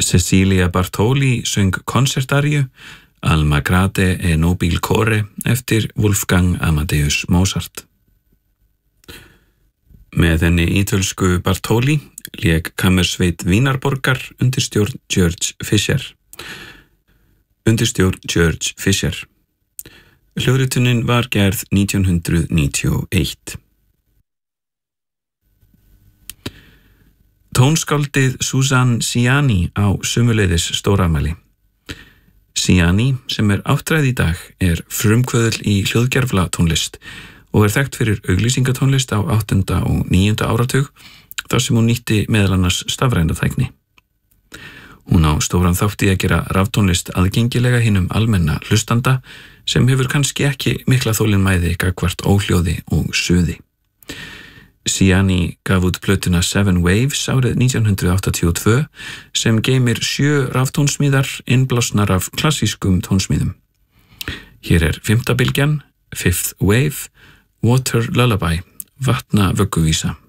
Cecilia Bartoli söng konsertaríu Alma Grate e Nobile Core eftir Wolfgang Amadeus Mozart. Með henni ítölsku Bartoli lék kammersveit Vínarborgar undir stjórn George Fischer. Hljóðritunin var gerð 1991. Tónskáldið Suzanne Ciani á sömuleiðis stórafmæli. Ciani, sem áttræð í dag, frumkvöðull í hljóðgervla tónlist og þekkt fyrir auglýsingatónlist á 8. og 9. áratug, þar sem hún nýtti meðal annars stafræna tækni. Hún á stóran þátt í að gera raftónlist aðgengilega hinum almenna hlustanda sem hefur kannski ekki mikla þolinmæði gagnvart óhljóði og suði. Ciani gaf út plötuna Seven Waves árið 1982 sem geymir 7 raftónsmíðar innblásnar af klassískum tónsmíðum. Hér 5. bylgjan, Fifth Wave, Water Lullaby, vatna vögguvísa.